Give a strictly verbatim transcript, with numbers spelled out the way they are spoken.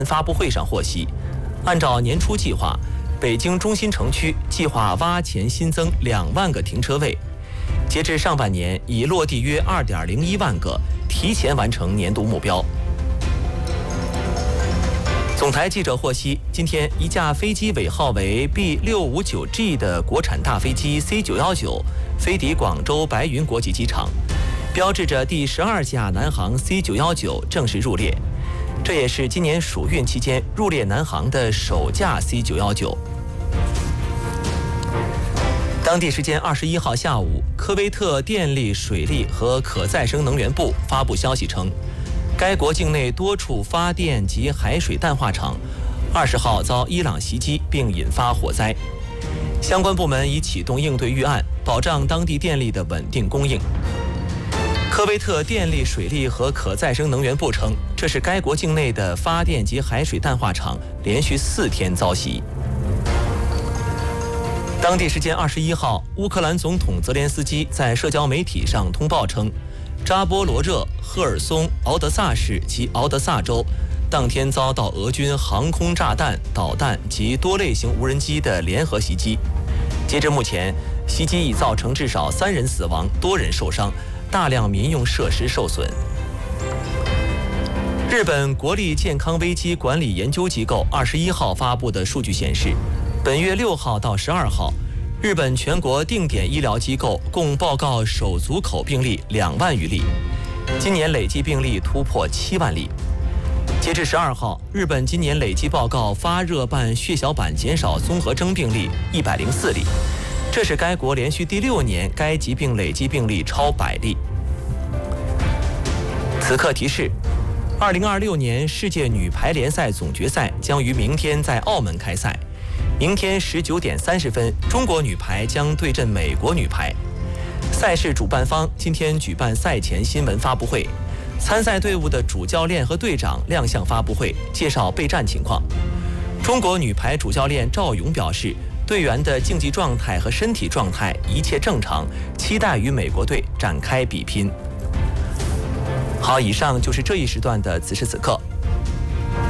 发布会上获悉，按照年初计划，北京中心城区计划挖潜新增两万个停车位，截至上半年已落地约二点零一万个，提前完成年度目标。总台记者获悉，今天一架飞机尾号为 B 六五九 G 的国产大飞机 C 九一九飞抵广州白云国际机场，标志着第十二架南航 C 九一九正式入列。这也是今年暑运期间入列南航的首架 C 九一九。当地时间二十一号下午，科威特电力、水利和可再生能源部发布消息称，该国境内多处发电及海水淡化厂二十号遭伊朗袭击并引发火灾，相关部门已启动应对预案，保障当地电力的稳定供应。科威特电力、水利和可再生能源部称，这是该国境内的发电及海水淡化厂连续四天遭袭。当地时间二十一号，乌克兰总统泽连斯基在社交媒体上通报称，扎波罗热、赫尔松、敖德萨市及敖德萨州当天遭到俄军航空炸弹、导弹及多类型无人机的联合袭击。截至目前，袭击已造成至少三人死亡，多人受伤，大量民用设施受损。日本国立健康危机管理研究机构二十一号发布的数据显示，本月六号到十二号，日本全国定点医疗机构共报告手足口病例两万余例，今年累计病例突破七万例。截至十二号，日本今年累计报告发热伴血小板减少综合征病例一百零四例，这是该国连续第六年该疾病累计病例超百例。此刻提示，二零二六年世界女排联赛总决赛将于明天在澳门开赛。明天十九点三十分，中国女排将对阵美国女排。赛事主办方今天举办赛前新闻发布会，参赛队伍的主教练和队长亮相发布会，介绍备战情况。中国女排主教练赵勇表示，队员的竞技状态和身体状态一切正常，期待与美国队展开比拼。好，以上就是这一时段的此时此刻。